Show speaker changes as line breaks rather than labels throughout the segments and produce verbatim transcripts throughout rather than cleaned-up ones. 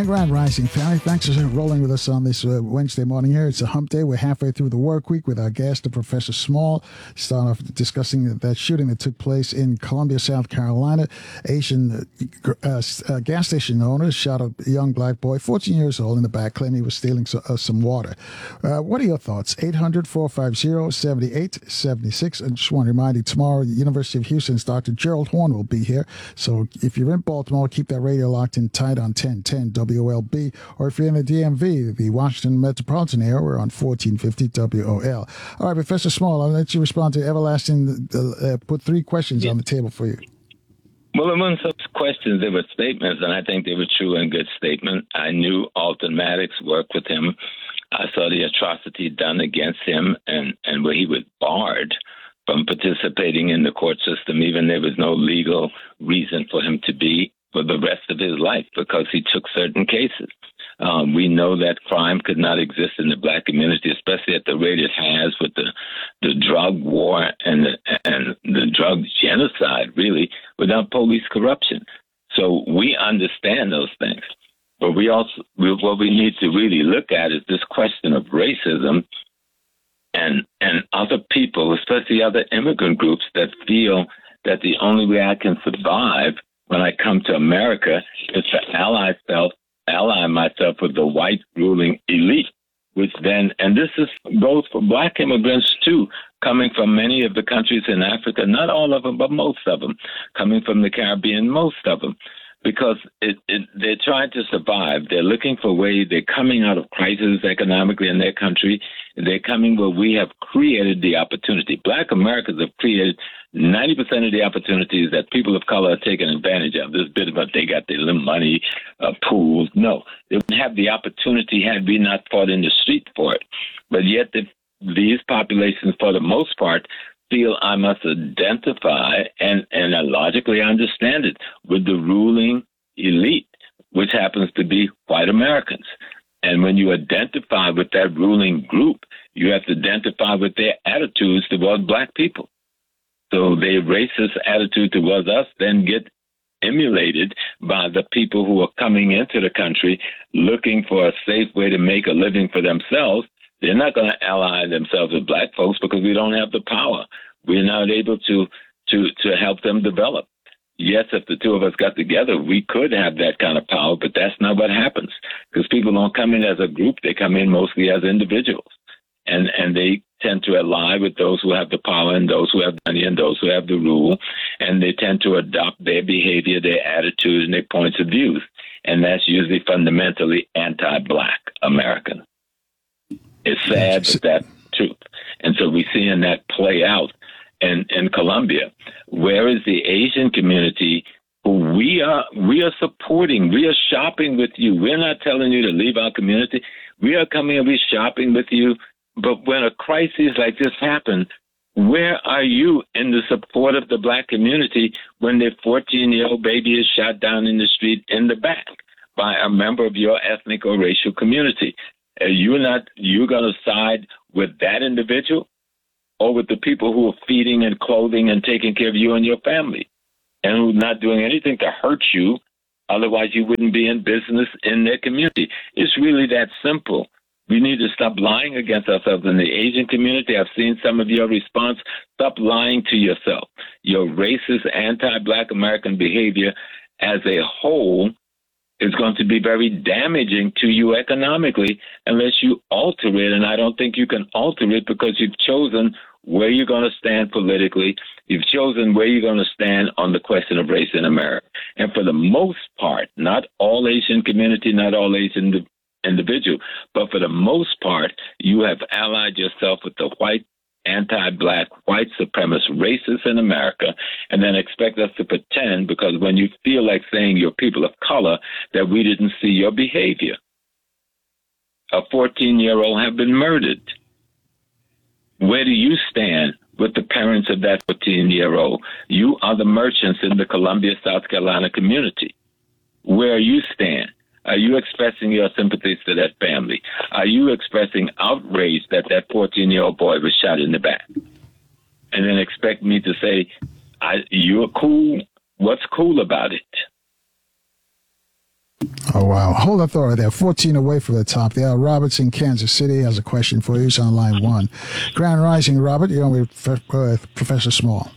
Grand Rising, family. Thanks for rolling with us on this uh, Wednesday morning here. It's a hump day. We're halfway through the work week with our guest, Professor Small, starting off discussing that shooting that took place in Columbia, South Carolina. Asian uh, uh, gas station owner shot a young black boy, fourteen years old, in the back, claiming he was stealing so, uh, some water. Uh, what are your thoughts? eight hundred, four five zero, seven eight seven six. I just want to remind you, tomorrow, the University of Houston's Doctor Gerald Horn will be here. So if you're in Baltimore, keep that radio locked in tight on ten ten W O L B, or if you're in the D M V, the Washington metropolitan area, we're on fourteen fifty W O L. All right, Professor Small, I'll let you respond to Everlasting. Uh, put three questions yeah. on the table for you.
Well, there weren't such questions. They were statements, and I think they were true and good statements. I knew Alton Maddox, worked with him. I saw the atrocity done against him, and, and where he was barred from participating in the court system, even there was no legal reason for him to be for the rest of his life because he took certain cases. Um, we know that crime could not exist in the black community, especially at the rate it has with the, the drug war and the, and the drug genocide, really, without police corruption. So we understand those things. But we also, we, what we need to really look at is this question of racism and, and other people, especially other immigrant groups that feel that the only way I can survive when I come to America is to ally self, ally myself with the white ruling elite, which then, and this is goes for black immigrants too, coming from many of the countries in Africa, not all of them, but most of them, coming from the Caribbean, most of them, because it, it, they're trying to survive. They're looking for ways. They're coming out of crisis economically in their country. They're coming where we have created the opportunity. Black Americans have created ninety percent of the opportunities that people of color are taking advantage of. This bit about they got their little money, uh, pools. No, they wouldn't have the opportunity had we not fought in the street for it. But yet the, these populations, for the most part, feel I must identify and, and I logically understand it with the ruling elite, which happens to be white Americans. And when you identify with that ruling group, you have to identify with their attitudes towards black people. So their racist attitude towards us then get emulated by the people who are coming into the country looking for a safe way to make a living for themselves. They're not going to ally themselves with black folks because we don't have the power. We're not able to, to, to help them develop. Yes, if the two of us got together, we could have that kind of power, but that's not what happens because people don't come in as a group. They come in mostly as individuals, and, and they tend to ally with those who have the power and those who have money and those who have the rule, and they tend to adopt their behavior, their attitude, and their points of views, and that's usually fundamentally anti-black American. It's sad, but that's truth. And so we're seeing that play out in, in Colombia. Where is the Asian community who we are we are supporting? We are shopping with you. We're not telling you to leave our community. We are coming and we're shopping with you. But when a crisis like this happens, where are you in the support of the black community when their fourteen-year-old baby is shot down in the street in the back by a member of your ethnic or racial community? Are you not, you're going to side with that individual or with the people who are feeding and clothing and taking care of you and your family and who are not doing anything to hurt you? Otherwise, you wouldn't be in business in their community. It's really that simple. We need to stop lying against ourselves. In the Asian community, I've seen some of your response. Stop lying to yourself. Your racist, anti-black American behavior as a whole is going to be very damaging to you economically unless you alter it. And I don't think you can alter it because you've chosen where you're going to stand politically. You've chosen where you're going to stand on the question of race in America. And for the most part, not all Asian community, not all Asian individual, but for the most part, you have allied yourself with the white, anti-black, white supremacist racists in America, and then expect us to pretend, because when you feel like saying you're people of color, that we didn't see your behavior. A fourteen-year-old have been murdered. Where do you stand with the parents of that fourteen-year-old? You are the merchants in the Columbia, South Carolina community. Where you stand? Are you expressing your sympathies to that family? Are you expressing outrage that that fourteen-year-old boy was shot in the back? And then expect me to say, I, you're cool? What's cool about it?
Oh, wow. Hold that thought right there. fourteen away from the top there. Robert's in Kansas City has a question for you. He's on line one. Grand Rising, Robert. You're on with uh, Professor Small.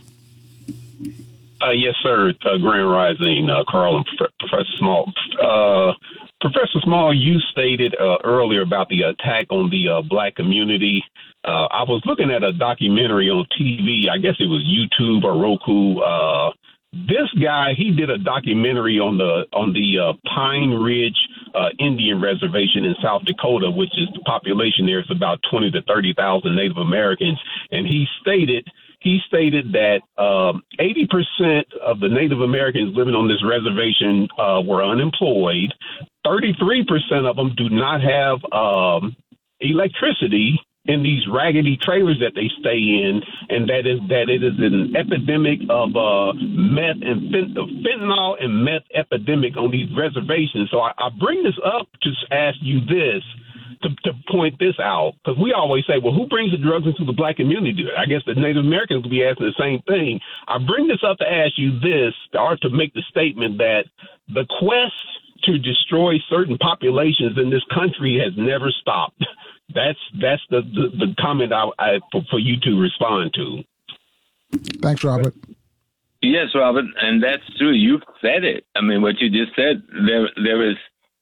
Uh, yes, sir. Uh, Grand Rising, uh, Carl and Prof- Professor Small. Uh, Professor Small, you stated uh, earlier about the attack on the uh, black community. Uh, I was looking at a documentary on T V. I guess it was YouTube or Roku. Uh, this guy, he did a documentary on the on the uh, Pine Ridge uh, Indian Reservation in South Dakota, which is the population there is about twenty to thirty thousand Native Americans, and he stated. He stated that um, eighty percent of the Native Americans living on this reservation uh, were unemployed. thirty-three percent of them do not have um, electricity in these raggedy trailers that they stay in, and that is that it is an epidemic of uh, meth and fent- fentanyl and meth epidemic on these reservations. So I, I bring this up to ask you this. To, to point this out, because we always say, well, who brings the drugs into the black community? I guess the Native Americans will be asking the same thing. I bring this up to ask you this, or to make the statement that the quest to destroy certain populations in this country has never stopped. That's that's the, the, the comment I, I for, for you to respond to.
Thanks, Robert.
Yes, Robert, and that's true. You've said it. I mean, what you just said, there there is.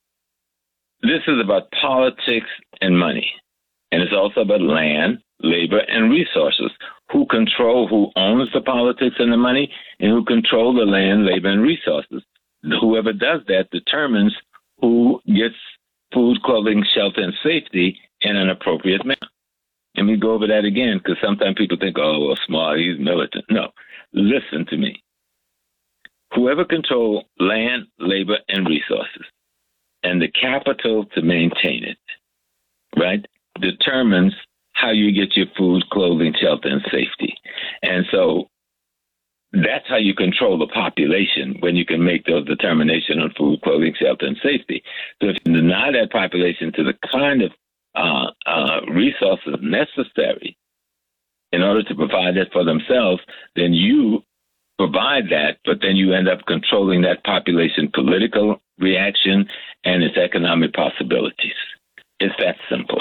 This is about politics and money, and it's also about land, labor, and resources. Who control, who owns the politics and the money, and who control the land, labor, and resources. Whoever does that determines who gets food, clothing, shelter, and safety in an appropriate manner. Let me go over that again, because sometimes people think, oh, well, Small, he's militant. No, listen to me. Whoever controls land, labor, and resources, and the capital to maintain it, right, determines how you get your food, clothing, shelter, and safety. And so that's how you control the population, when you can make those determinations on food, clothing, shelter, and safety. So if you deny that population to the kind of uh, uh, resources necessary in order to provide that for themselves, then you provide that, but then you end up controlling that population political reaction and its economic possibilities. It's that simple.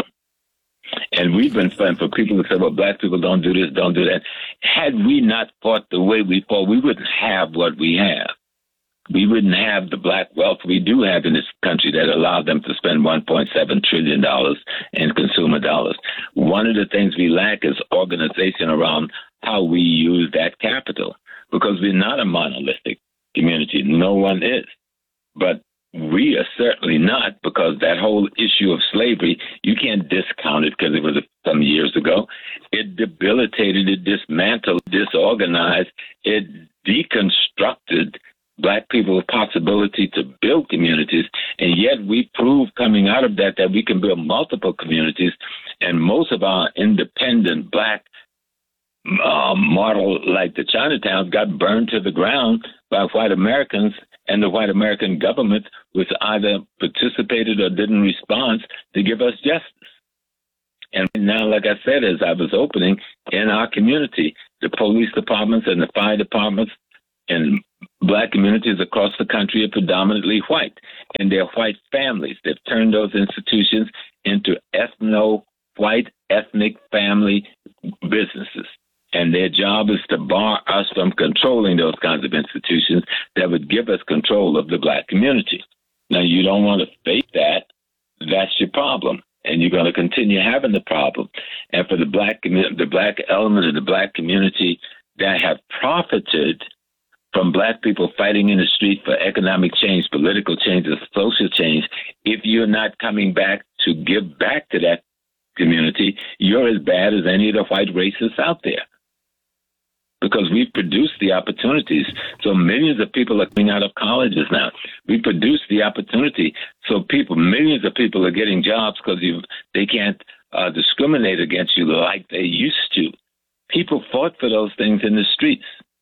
And we've been fighting for people to say, well, black people don't do this, don't do that. Had we not fought the way we fought, we wouldn't have what we have. We wouldn't have the black wealth we do have in this country that allowed them to spend one point seven trillion dollars in consumer dollars. One of the things we lack is organization around how we use that capital, because we're not a monolithic community. No one is. But we are certainly not, because that whole issue of slavery, you can't discount it because it was some years ago. It debilitated, it dismantled, disorganized, it deconstructed black people's possibility to build communities. And yet we proved coming out of that that we can build multiple communities. And most of our independent black uh, model, like the Chinatowns, got burned to the ground by white Americans and the white American government, which either participated or didn't respond to give us justice. And now, like I said, as I was opening, in our community, the police departments and the fire departments and black communities across the country are predominantly white, and they're white families. They've turned those institutions into ethno-white, ethnic family businesses. And their job is to bar us from controlling those kinds of institutions that would give us control of the black community. Now, you don't want to fake that. That's your problem. And you're going to continue having the problem. And for the black community, the black element of the black community that have profited from black people fighting in the street for economic change, political change, or social change, if you're not coming back to give back to that community, you're as bad as any of the white racists out there. Because we produce the opportunities. So millions of people are coming out of colleges now. We produce the opportunity. So people, millions of people are getting jobs because you, they can't uh, discriminate against you like they used to. People fought for those things in the streets.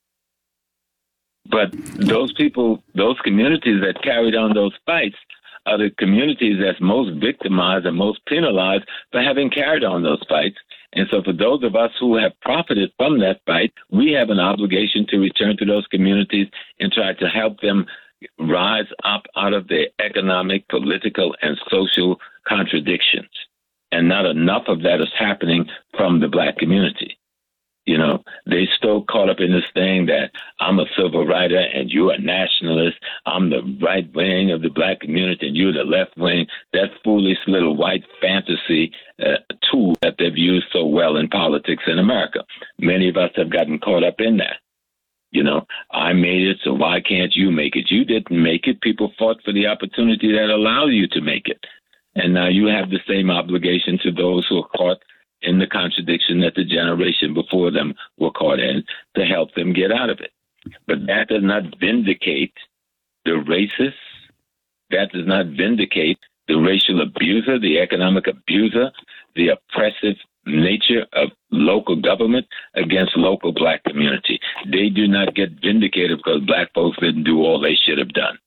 But those people, those communities that carried on those fights are the communities that's most victimized and most penalized for having carried on those fights. And so for those of us who have profited from that fight, we have an obligation to return to those communities and try to help them rise up out of their economic, political, and social contradictions. And not enough of that is happening from the black community. You know, they still caught up in this thing that I'm a civil rights and you're a nationalist. I'm the right wing of the black community and you're the left wing. That foolish little white fantasy uh, tool that they've used so well in politics in America. Many of us have gotten caught up in that. You know, I made it, so why can't you make it? You didn't make it. People fought for the opportunity that allowed you to make it. And now you have the same obligation to those who are caught in the contradiction that the generation before them were caught in to help them get out of it. But that does not vindicate the racist. That does not vindicate the racial abuser, the economic abuser, the oppressive nature of local government against local black community. They do not get vindicated because black folks didn't do all they should have done.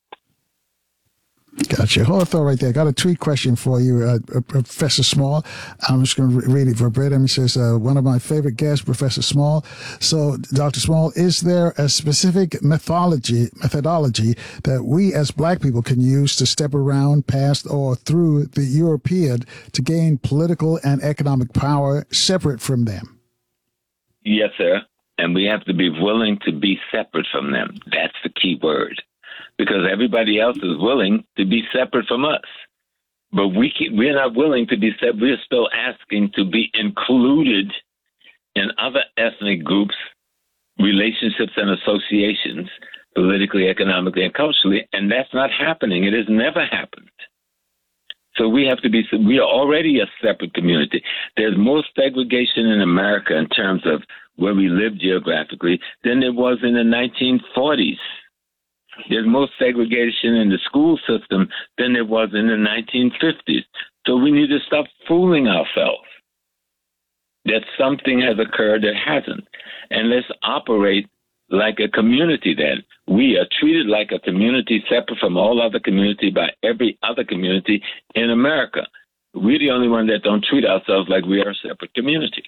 Gotcha. Hold a thought right there. I got a tweet question for you, uh, uh, Professor Small. I'm just going to re- read it verbatim. He says, uh, one of my favorite guests, Professor Small. So, Doctor Small, is there a specific methodology methodology that we as black people can use to step around, past, or through the European to gain political and economic power separate from them?
Yes, sir. And we have to be willing to be separate from them. That's the key word. Because everybody else is willing to be separate from us. But we keep, we're not willing to be separate. We're still asking to be included in other ethnic groups, relationships and associations, politically, economically, and culturally, and that's not happening. It has never happened. So we have to be, we are already a separate community. There's more segregation in America in terms of where we live geographically than there was in the nineteen forties. There's more segregation in the school system than there was in the nineteen fifties. So we need to stop fooling ourselves that something has occurred that hasn't. And let's operate like a community then. We are treated like a community separate from all other community by every other community in America. We're the only one that don't treat ourselves like we are a separate community.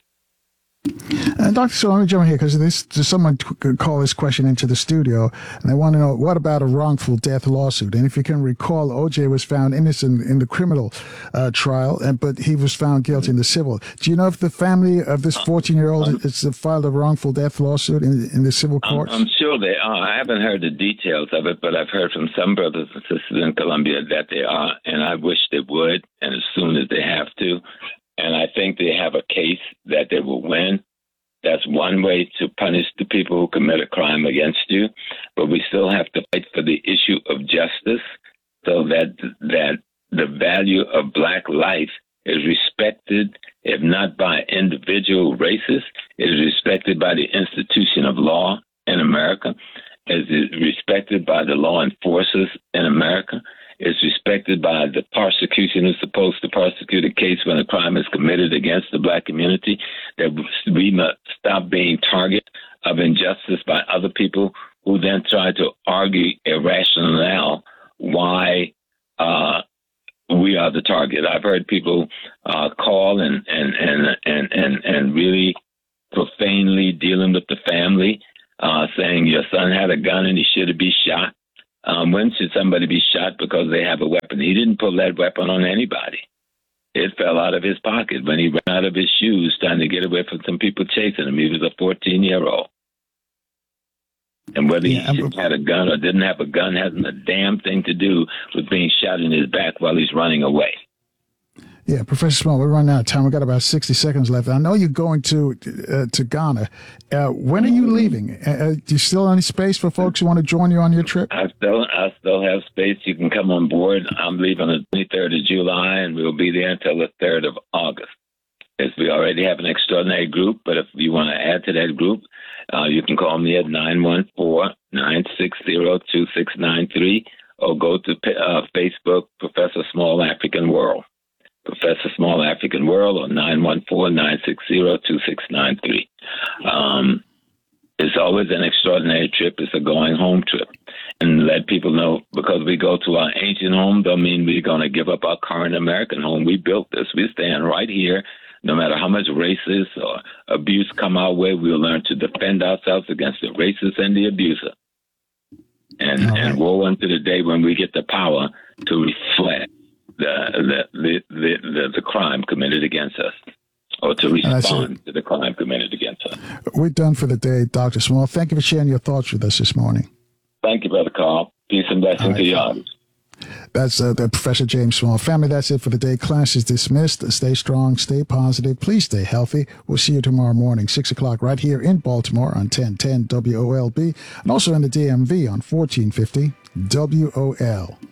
And Doctor So let me jump in here because this someone could call this question into the studio, and they want to know, what about a wrongful death lawsuit? And if you can recall, O J was found innocent in the criminal uh, trial, and but he was found guilty in the civil. Do you know if the family of this fourteen-year-old um, has filed a wrongful death lawsuit in, in the civil courts?
I'm, I'm sure they are. I haven't heard the details of it, but I've heard from some brothers and sisters in Colombia that they are, and I wish they would, and as soon as they have to. And I think they have a case that they will win. That's one way to punish the people who commit a crime against you. But we still have to fight for the issue of justice so that that the value of black life is respected, if not by individual races, it is respected by the institution of law in America, it is respected by the law enforcers in America. It's respected by the prosecution who's supposed to prosecute a case when a crime is committed against the black community, that we must stop being target of injustice by other people who then try to argue irrationale why uh, we are the target. I've heard people uh, call and, and, and, and, and, and really profanely dealing with the family, uh, saying your son had a gun and he should have been shot. Um, when should somebody be shot because they have a weapon? He didn't pull that weapon on anybody. It fell out of his pocket when he ran out of his shoes trying to get away from some people chasing him. He was a fourteen-year-old. And whether yeah, he had a gun or didn't have a gun hasn't a damn thing to do with being shot in his back while he's running away.
Yeah, Professor Small, we're running out of time. We've got about sixty seconds left. I know you're going to uh, to Ghana. Uh, when are you leaving? Uh, do you still have any space for folks who want to join you on your trip?
I still I still have space. You can come on board. I'm leaving on the twenty-third of July, and we'll be there until the third of August. As we already have an extraordinary group, but if you want to add to that group, uh, you can call me at nine one four, nine six zero, two six nine three or go to uh, Facebook, Professor Small African World. Professor Small African World, or nine one four, nine six zero, two six nine three. Um, it's always an extraordinary trip. It's a going home trip. And let people know, because we go to our ancient home, don't mean we're going to give up our current American home. We built this. We stand right here. No matter how much racist or abuse come our way, we'll learn to defend ourselves against the racist and the abuser. And,
All right.
and woe unto the day when we get the power to reflect the the the, the, the, the crime committed against us, or to respond to the crime committed against us.
We're done for the day, Doctor Small. Thank you for sharing your thoughts with us this morning.
Thank you, Brother Carl. Peace and blessings
All right.
to y'all.
That's uh, the Professor James Small. Family, that's it for the day. Class is dismissed. Stay strong, stay positive. Please stay healthy. We'll see you tomorrow morning, six o'clock, right here in Baltimore on ten ten W O L B, and also in the D M V on fourteen fifty W O L.